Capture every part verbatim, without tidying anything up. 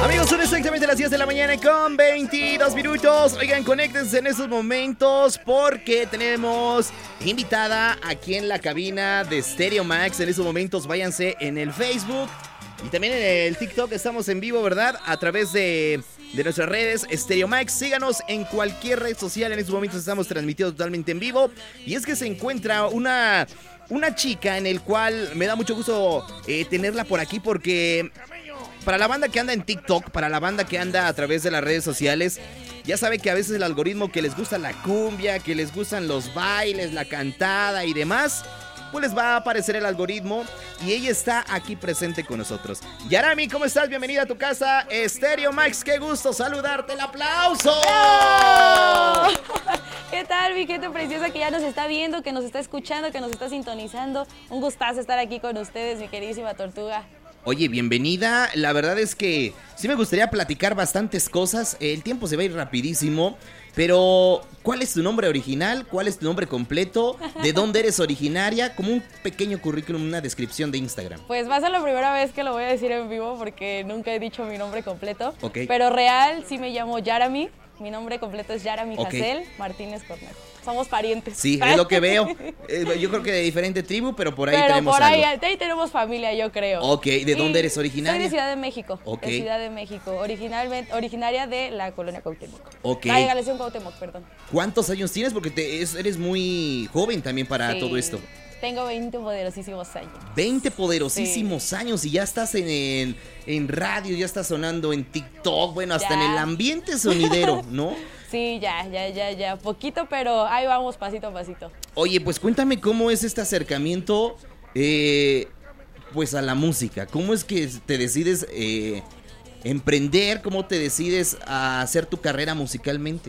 Amigos, son exactamente las diez de la mañana con veintidós minutos. Oigan, conéctense en estos momentos porque tenemos invitada aquí en la cabina de Stereo Max. En estos momentos váyanse en el Facebook y también en el TikTok. Estamos en vivo, ¿verdad? A través de, de nuestras redes Stereo Max. Síganos en cualquier red social. En estos momentos estamos transmitiendo totalmente en vivo. Y es que se encuentra una, una chica en el cual me da mucho gusto eh, tenerla por aquí porque... Para la banda que anda en TikTok, para la banda que anda a través de las redes sociales, ya sabe que a veces el algoritmo que les gusta la cumbia, que les gustan los bailes, la cantada y demás, pues les va a aparecer el algoritmo y ella está aquí presente con nosotros. Yarami, ¿cómo estás? Bienvenida a tu casa, Stereo Max, qué gusto saludarte, el aplauso. ¡Oh! ¿Qué tal, mi gente preciosa que ya nos está viendo, que nos está escuchando, que nos está sintonizando? Un gustazo estar aquí con ustedes, mi queridísima Tortuga. Oye, bienvenida. La verdad es que sí me gustaría platicar bastantes cosas. El tiempo se va a ir rapidísimo. Pero, ¿cuál es tu nombre original? ¿Cuál es tu nombre completo? ¿De dónde eres originaria? Como un pequeño currículum, una descripción de Instagram. Pues va a ser la primera vez que lo voy a decir en vivo porque nunca he dicho mi nombre completo. Ok. Pero real, sí me llamo Yarami. Mi nombre completo es Yarami Ok. Hazel Martínez Cornejo. Somos parientes. Sí, es lo que veo. Eh, yo creo que de diferente tribu, pero por ahí pero tenemos por ahí, algo. ahí tenemos familia, yo creo. Ok, ¿de dónde Y eres originaria? Soy de Ciudad de México. Ok. De Ciudad de México. Originalmente, originaria de la colonia Cuauhtémoc. Ok. La delegación Cuauhtémoc, perdón. ¿Cuántos años tienes? Porque te, es- eres muy joven también para Sí. todo esto. Tengo veinte poderosísimos años. veinte poderosísimos años y ya estás en, en, en radio, ya estás sonando en TikTok, bueno, hasta Ya. en el ambiente sonidero, ¿no? Sí, ya, ya, ya, ya. Poquito, pero ahí vamos pasito a pasito. Oye, pues cuéntame cómo es este acercamiento, eh, pues a la música. ¿Cómo es que te decides eh, emprender? ¿Cómo te decides a hacer tu carrera musicalmente?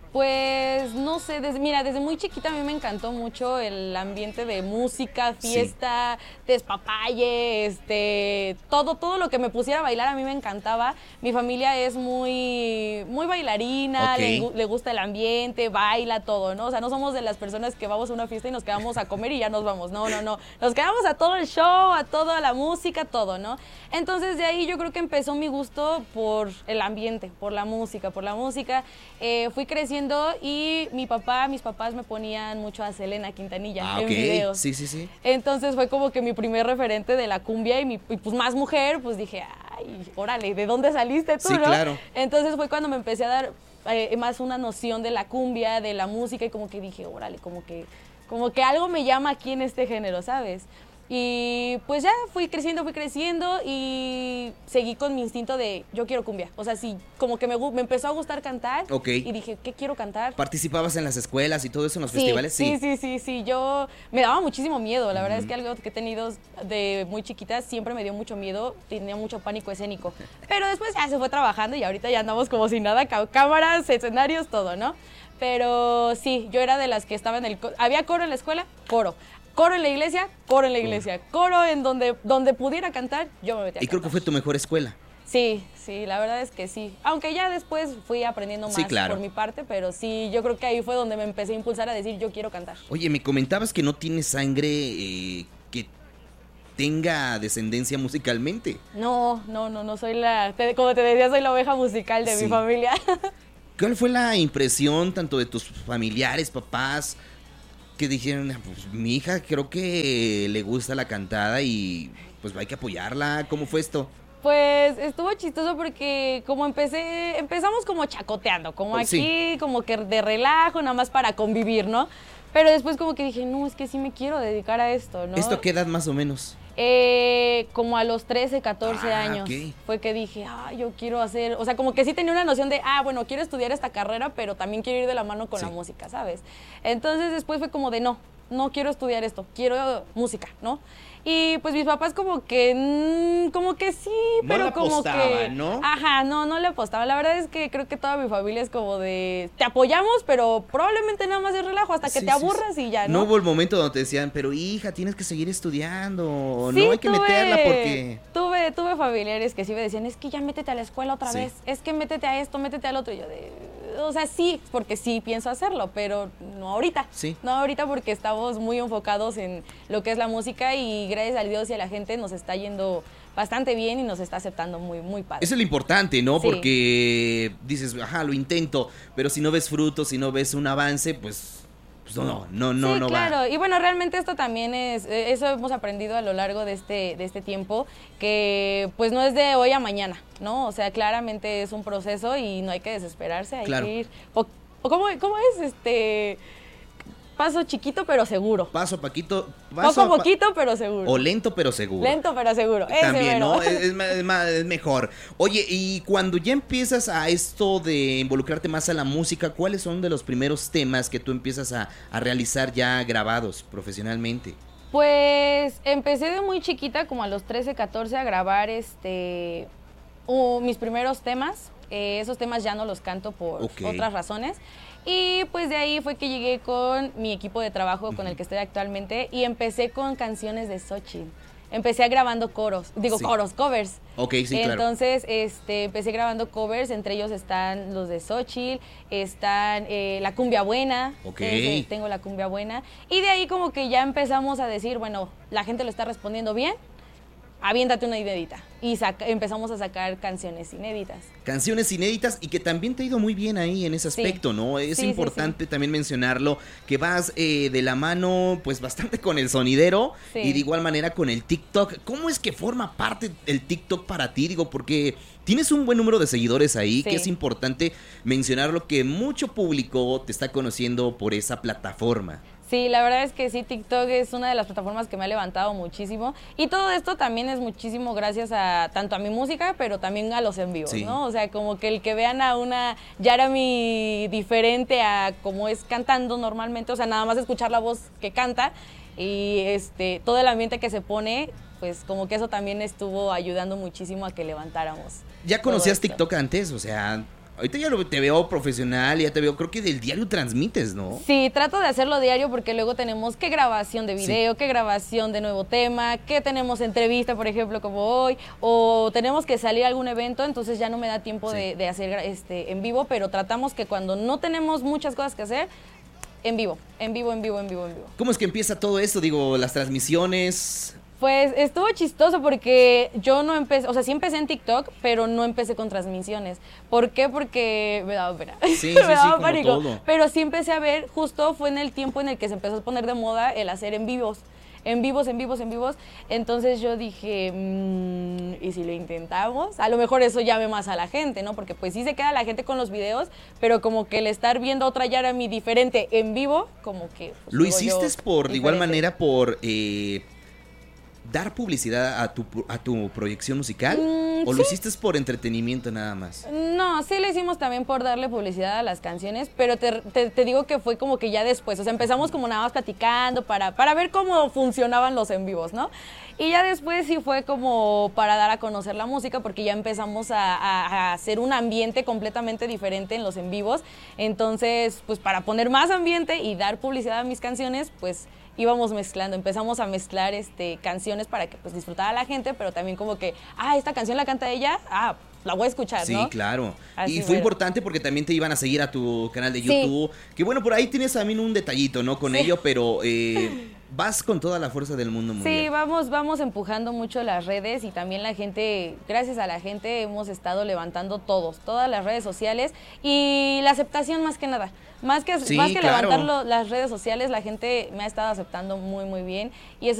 Pues no sé, desde, mira, desde muy chiquita a mí me encantó mucho el ambiente de música, fiesta, despapalle, este, todo, todo lo que me pusiera a bailar a mí me encantaba. Mi familia es muy, muy bailarina, Ok. le, gu- le gusta el ambiente, baila todo, ¿no? O sea, no somos de las personas que vamos a una fiesta y nos quedamos a comer y ya nos vamos, no, no, no. Nos quedamos a todo el show, a toda la música, todo, ¿no? Entonces de ahí yo creo que empezó mi gusto por el ambiente, por la música, por la música. Eh, fui creciendo y mi papá, mis papás me ponían mucho a Selena Quintanilla Ah, en ok. videos. Sí, sí, sí. Entonces fue como que mi primer referente de la cumbia y, mi, y pues más mujer, pues dije, ay, órale, ¿de dónde saliste tú, Sí, no? claro. Entonces fue cuando me empecé a dar eh, más una noción de la cumbia, de la música y como que dije, órale, como que, como que algo me llama aquí en este género, ¿sabes? Y pues ya fui creciendo, fui creciendo y seguí con mi instinto de yo quiero cumbia. O sea, sí, como que me, gu- me empezó a gustar cantar Ok. y dije, ¿qué quiero cantar? ¿Participabas en las escuelas y todo eso en los Sí, festivales? sí, sí, sí, sí. Yo me daba muchísimo miedo. La verdad es que algo que he tenido de muy chiquita siempre me dio mucho miedo. Tenía mucho pánico escénico. Pero después ya se fue trabajando y ahorita ya andamos como sin nada, ca- cámaras, escenarios, todo, ¿no? Pero sí, yo era de las que estaba en el... co- Había coro en la escuela, coro. Coro en la iglesia, coro en la iglesia. Coro en donde, donde pudiera cantar, yo me metía a Y creo que cantar. fue tu mejor escuela. Sí, sí, la verdad es que sí. Aunque ya después fui aprendiendo más Sí, claro. por mi parte, pero sí, yo creo que ahí fue donde me empecé a impulsar a decir, yo quiero cantar. Oye, me comentabas que no tienes sangre eh, que tenga descendencia musicalmente. No, no, no, no soy la, te- como te decía, soy la oveja musical de Sí. mi familia. ¿Cuál fue la impresión tanto de tus familiares, papás, que dijeron, "Ah, pues mi hija creo que le gusta la cantada y pues hay que apoyarla"? ¿Cómo fue esto? Pues estuvo chistoso porque como empecé, empezamos como chacoteando, como Oh, aquí, sí. como que de relajo, nada más para convivir, ¿no? Pero después como que dije, no, es que sí me quiero dedicar a esto, ¿no? ¿Esto a qué edad más o menos? Eh, como a los trece, catorce Ah, años ok. fue que dije, ah, yo quiero hacer, o sea, como que sí tenía una noción de, ah, bueno, quiero estudiar esta carrera, pero también quiero ir de la mano con Sí. la música, ¿sabes? Entonces después fue como de, no, no quiero estudiar esto, quiero música, ¿no? Y pues mis papás como que, mm, como que sí, No pero le como que... apostaban, ¿no? Ajá, no, no le apostaban. La verdad es que creo que toda mi familia es como de, te apoyamos, pero probablemente nada más es relajo hasta que Sí, te sí, aburras sí. y ya, No ¿no? hubo el momento donde te decían, pero hija, tienes que seguir estudiando, o Sí, no hay que tuve- meterla porque... Tuve, tuve familiares que sí me decían, es que ya métete a la escuela otra Sí. vez, es que métete a esto, métete al otro. Y yo de, o sea, sí, porque sí pienso hacerlo, pero no ahorita. Sí. No ahorita porque estamos muy enfocados en lo que es la música y gracias a Dios y a la gente nos está yendo bastante bien y nos está aceptando muy, muy padre. Eso es lo importante, ¿no? Sí. Porque dices, ajá, lo intento, pero si no ves frutos, si no ves un avance, pues, pues no, no, no, sí, no claro. va. Y bueno, realmente esto también es, eso hemos aprendido a lo largo de este, de este tiempo, que pues no es de hoy a mañana, ¿no? O sea, claramente es un proceso y no hay que desesperarse, hay Claro. que ir. O, o ¿cómo, ¿Cómo es? Este... Paso chiquito pero seguro. Paso a paquito. Paso Poco a pa- poquito pero seguro. O lento pero seguro. Lento pero seguro. Ese También, mero. ¿no? Es, es ma- es ma- es mejor. Oye, y cuando ya empiezas a esto de involucrarte más a la música, ¿cuáles son de los primeros temas que tú empiezas a, a realizar ya grabados profesionalmente? Pues empecé de muy chiquita, como a los trece, catorce, a grabar este uh, mis primeros temas. Eh, esos temas ya no los canto por Ok. otras razones. Y pues de ahí fue que llegué con mi equipo de trabajo con el que estoy actualmente y empecé con canciones de Xochitl. Empecé grabando coros, digo Sí. coros, covers. Ok, sí, claro. Entonces, este, empecé grabando covers, entre ellos están los de Xochitl, están eh, la cumbia buena, Ok. ese, tengo la cumbia buena, y de ahí como que ya empezamos a decir, bueno, la gente lo está respondiendo bien, aviéntate una inédita, y saca- empezamos a sacar canciones inéditas. Canciones inéditas y que también te ha ido muy bien ahí en ese Sí. aspecto, ¿no? Es Sí, sí, importante también mencionarlo, que vas eh, de la mano pues bastante con el sonidero Sí. y de igual manera con el TikTok. ¿Cómo es que forma parte el TikTok para ti? Digo, porque tienes un buen número de seguidores ahí, Sí. que es importante mencionarlo, que mucho público te está conociendo por esa plataforma. Sí, la verdad es que sí, TikTok es una de las plataformas que me ha levantado muchísimo. Y todo esto también es muchísimo gracias a tanto a mi música, pero también a los en vivos, Sí. ¿no? O sea, como que el que vean a una Yarami diferente a como es cantando normalmente, o sea, nada más escuchar la voz que canta y este todo el ambiente que se pone, pues como que eso también estuvo ayudando muchísimo a que levantáramos. ¿Ya todo conocías esto. TikTok antes? O sea, ahorita ya lo, te veo profesional, ya te veo, creo que del diario transmites, ¿no? Sí, trato de hacerlo diario porque luego tenemos que grabación de video, Sí. que grabación de nuevo tema, que tenemos entrevista, por ejemplo, como hoy, o tenemos que salir a algún evento, entonces ya no me da tiempo Sí. de, de hacer este en vivo, pero tratamos que cuando no tenemos muchas cosas que hacer, en vivo, en vivo, en vivo, en vivo, en vivo. ¿Cómo es que empieza todo esto? Digo, las transmisiones. Pues estuvo chistoso porque yo no empecé, o sea, sí empecé en TikTok, pero no empecé con transmisiones. ¿Por qué? Porque me daba pena. Sí, sí, me sí, daba como pánico. todo. Pero sí empecé a ver, justo fue en el tiempo en el que se empezó a poner de moda el hacer en vivos. En vivos, en vivos, en vivos. Entonces yo dije, mmm, ¿y si lo intentamos? A lo mejor eso llame más a la gente, ¿no? Porque pues sí se queda la gente con los videos, pero como que el estar viendo otra Yarami diferente en vivo, como que... pues, ¿Lo digo yo, hiciste por, de igual diferente. manera, por eh, dar publicidad a tu, a tu proyección musical? Mm, ¿O lo sí. hiciste por entretenimiento nada más? No, sí lo hicimos también por darle publicidad a las canciones, pero te, te- te digo que fue como que ya después, o sea, empezamos como nada más platicando para, para ver cómo funcionaban los en vivos, ¿no? Y ya después sí fue como para dar a conocer la música, porque ya empezamos a, a- a hacer un ambiente completamente diferente en los en vivos, entonces, pues para poner más ambiente y dar publicidad a mis canciones, pues íbamos mezclando, empezamos a mezclar este, canciones para que pues disfrutara la gente, pero también como que, ah, esta canción la canta ella, ah, la voy a escuchar, Sí, ¿no? claro. Así y fue mero. importante porque también te iban a seguir a tu canal de Sí. YouTube. Que bueno, por ahí tienes también un detallito, ¿no? Con Sí. ello, pero eh, vas con toda la fuerza del mundo mundial. Sí, vamos, vamos empujando mucho las redes y también la gente, gracias a la gente hemos estado levantando todos, todas las redes sociales y la aceptación más que nada. Más que, Sí, más que claro. levantar lo- las redes sociales, la gente me ha estado aceptando muy, muy bien y eso